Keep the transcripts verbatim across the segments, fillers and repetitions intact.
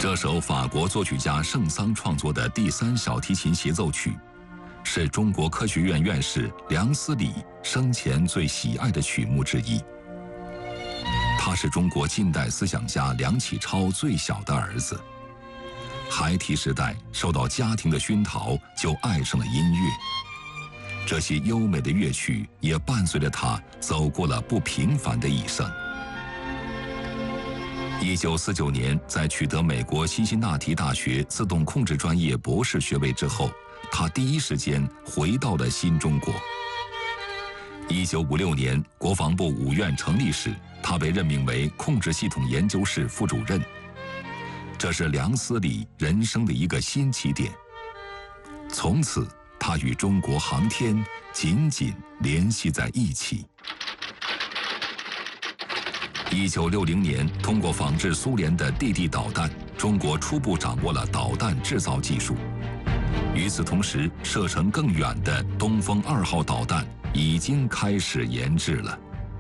这首法国作曲家圣桑创作的第三小提琴协奏曲，是中国科学院院士梁思礼生前最喜爱的曲目之一。他是中国近代思想家梁启超最小的儿子，孩提时代受到家庭的熏陶，就爱上了音乐。这些优美的乐曲也伴随着他走过了不平凡的一生。一九四九年，在取得美国辛辛那提大学自动控制专业博士学位之后，他第一时间回到了新中国。一九五六年，国防部五院成立时，他被任命为控制系统研究室副主任。这是梁思礼人生的一个新起点。从此，他与中国航天紧紧联系在一起。一九六零年，通过仿制苏联的地地导弹，中国初步掌握了导弹制造技术。与此同时，射程更远的东风二号导弹已经开始研制了。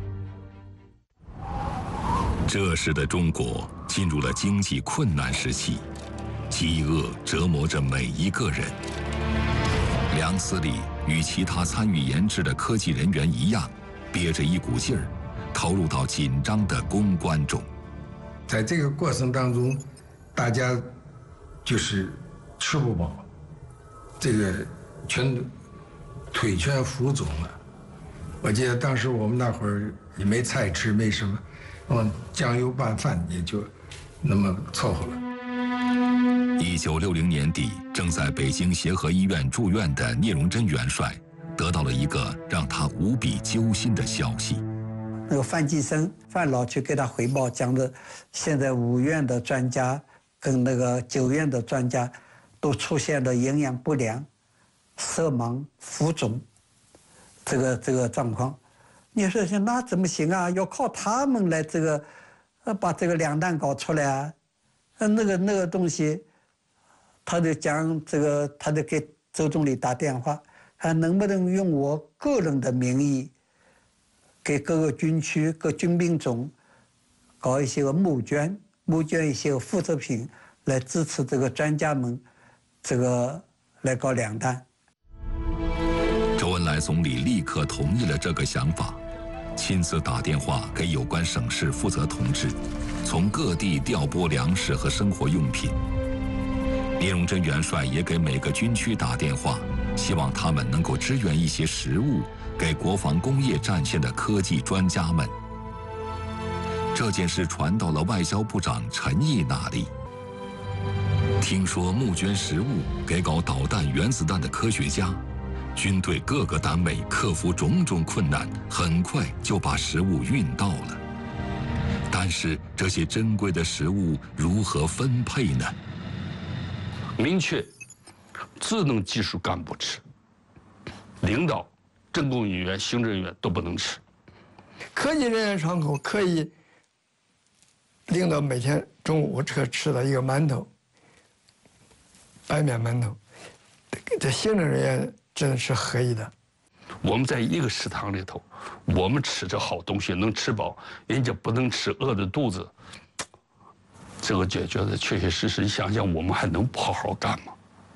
这时的中国进入了经济困难时期，饥饿折磨着每一个人。梁思礼与其他参与研制的科技人员一样，憋着一股劲儿，投入到紧张的攻关中。 在这个过程当中，大家就是吃不饱，这个全腿全浮肿了。我记得当时我们那会儿也没菜吃，没什么，嗯，酱油拌饭也就那么凑合了。 一九六零年底，正在北京协和医院住院的聂荣臻元帅，得到了一个让他无比揪心的消息。 那个范继生范老去给他汇报，讲的现在五院的专家跟那个九院的专家都出现了营养不良、色盲、浮肿这个这个状况。你说那怎么行啊？要靠他们来这个，呃，把这个两弹搞出来啊！呃，那个那个东西，他就讲这个，他就给周总理打电话，看能不能用我个人的名义，给各个军区、各军兵种搞一些个募捐，募捐一些个副食品，来支持这个专家们，这个来搞两弹。 周恩来总理立刻同意了这个想法，亲自打电话给有关省市负责同志，从各地调拨粮食和生活用品。聂荣臻元帅也给每个军区打电话，希望他们能够支援一些食物给国防工业战线的科技专家们。这件事传到了外交部长陈毅那里。听说募捐食物给搞导弹、原子弹的科学家，军队各个单位克服种种困难，很快就把食物运到了。但是这些珍贵的食物如何分配呢？ 明确，智能技术干部吃，领导、政工人员、行政人员都不能吃。 科技人员窗口可以，领导每天中午这吃的一个馒头，白面馒头，这行政人员只能吃合一的。 我们在一个食堂里头，我们吃着好东西能吃饱，人家不能吃，饿着肚子。这个解决的确确实实，你想想，我们还能不好好干吗？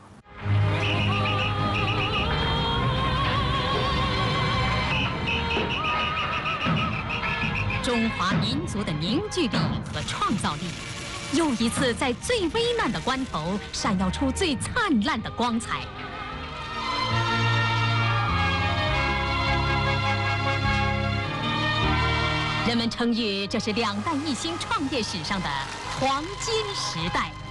中华民族的凝聚力和创造力，又一次在最危难的关头闪耀出最灿烂的光彩。人们称誉这是两弹一星创业史上的黄金时代。